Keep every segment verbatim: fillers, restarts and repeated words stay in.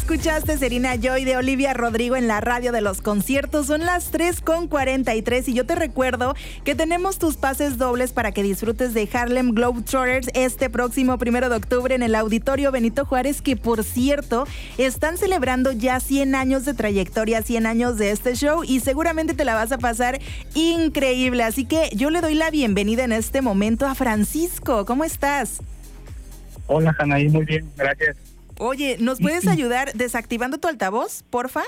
escuchaste Serena Joy de Olivia Rodrigo en la radio de los conciertos. Son las tres con cuarenta y tres y yo te recuerdo que tenemos tus pases dobles para que disfrutes de Harlem Globetrotters este próximo primero de octubre en el Auditorio Benito Juárez, que por cierto están celebrando ya cien años de trayectoria, cien años de este show y seguramente te la vas a pasar increíble. Así que yo le doy la bienvenida en este momento a Francisco. ¿Cómo estás? Hola, Janaí, muy bien, gracias. Oye, ¿nos puedes ayudar desactivando tu altavoz, porfa?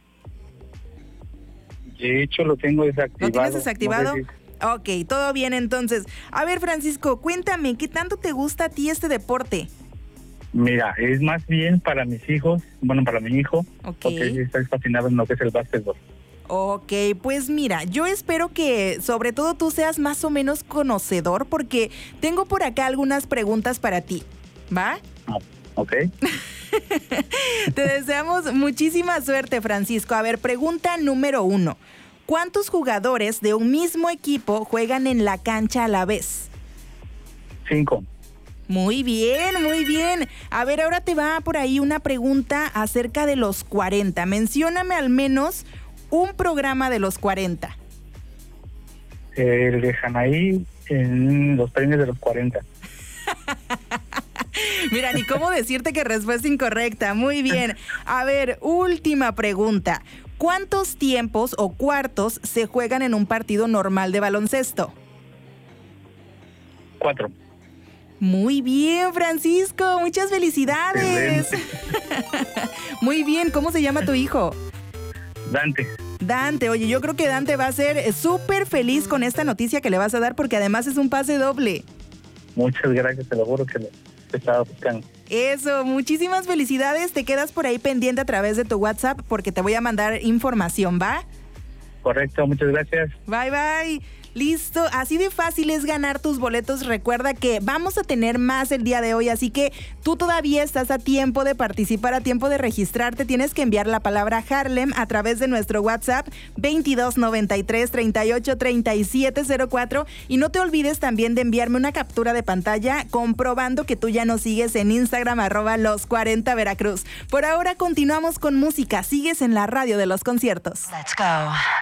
De hecho, lo tengo desactivado. ¿Lo tienes desactivado? No sé si... Ok, todo bien entonces. A ver, Francisco, cuéntame, ¿qué tanto te gusta a ti este deporte? Mira, es más bien para mis hijos, bueno, para mi hijo, Ok. porque está fascinado en lo que es el básquetbol. Ok, pues mira, yo espero que sobre todo tú seas más o menos conocedor porque tengo por acá algunas preguntas para ti, ¿va? Ah, ok. Te deseamos muchísima suerte, Francisco. A ver, pregunta número uno. ¿Cuántos jugadores de un mismo equipo juegan en la cancha a la vez? Cinco. Muy bien, muy bien. A ver, ahora te va por ahí una pregunta acerca de los cuarenta. Mencióname al menos un programa de los cuarenta. El de Janaí en los premios de los cuarenta. Mira, ni cómo decirte que respuesta incorrecta. Muy bien. A ver, última pregunta. ¿Cuántos tiempos o cuartos se juegan en un partido normal de baloncesto? Cuatro. Muy bien, Francisco. Muchas felicidades. Muy bien. ¿Cómo se llama tu hijo? Dante. Dante. Oye, yo creo que Dante va a ser súper feliz con esta noticia que le vas a dar porque además es un pase doble. Muchas gracias, te lo juro que lo estaba buscando. Eso, muchísimas felicidades. Te quedas por ahí pendiente a través de tu WhatsApp porque te voy a mandar información, ¿va? Correcto, muchas gracias. Bye, bye. Listo, así de fácil es ganar tus boletos. Recuerda que vamos a tener más el día de hoy, así que tú todavía estás a tiempo de participar, a tiempo de registrarte. Tienes que enviar la palabra Harlem a través de nuestro WhatsApp veintidós noventa y tres treinta y ocho treinta y siete cero cuatro y no te olvides también de enviarme una captura de pantalla comprobando que tú ya nos sigues en Instagram arroba los cuarenta Veracruz. Por ahora continuamos con música, sigues en la radio de los conciertos. Let's go.